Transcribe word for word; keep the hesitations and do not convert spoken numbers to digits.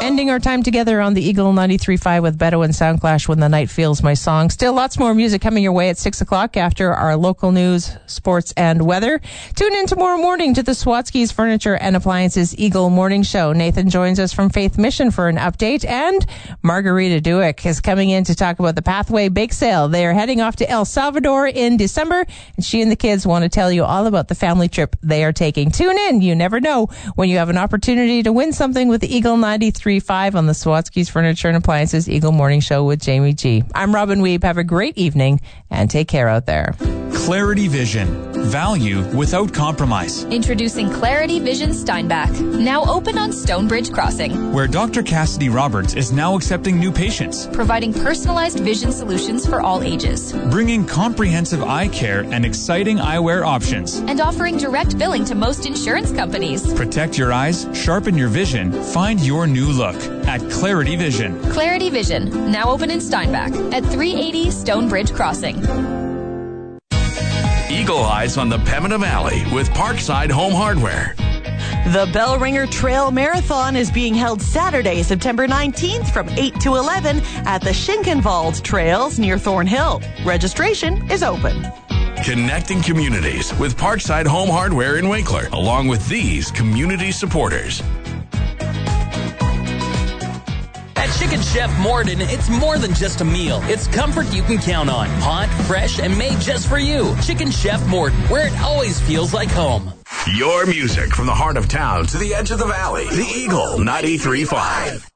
Ending our time together on the Eagle ninety-three point five with Beto and Soundclash, When the Night Feels My Song. Still lots more music coming your way at six o'clock after our local news, sports, and weather. Tune in tomorrow morning to the Swatsky's Furniture and Appliances Eagle Morning Show. Nathan joins us from Faith Mission for an update, and Margarita Duick is coming in to talk about the Pathway Bake Sale. They are heading off to El Salvador in December, and she and the kids want to tell you all about the family trip they are taking. Tune in. You never know when you have an opportunity to win something with the Eagle ninety-three point five on the Swatsky's Furniture and Appliances Eagle Morning Show with Jamie G. I'm Robin Weeb. Have a great evening and take care out there. Clarity Vision. Value without compromise. Introducing Clarity Vision Steinbach. Now open on Stonebridge Crossing. Where Doctor Cassidy Roberts is now accepting new patients. Providing personalized vision solutions for all ages. Bringing comprehensive eye care and exciting eyewear options. And offering direct billing to most insurance companies. Protect your eyes, sharpen your vision, find your new look at Clarity Vision. Clarity Vision. Now open in Steinbach at three eighty Stonebridge Crossing. Eagle Eyes on the Pembina Valley with Parkside Home Hardware. The Bellringer Trail Marathon is being held Saturday, September nineteenth from eight to eleven at the Schinkenwald Trails near Thornhill. Registration is open. Connecting communities with Parkside Home Hardware in Winkler, along with these community supporters. At Chicken Chef Morden, it's more than just a meal. It's comfort you can count on. Hot, fresh, and made just for you. Chicken Chef Morden, where it always feels like home. Your music from the heart of town to the edge of the valley. The Eagle ninety-three point five.